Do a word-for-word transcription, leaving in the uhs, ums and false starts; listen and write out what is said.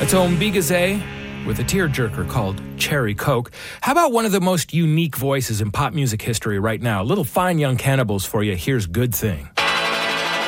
Tom Bigazet with a tearjerker called Cherry Coke. How about one of the most unique voices in pop music history right now? Little Fine Young Cannibals for you. Here's Good Thing.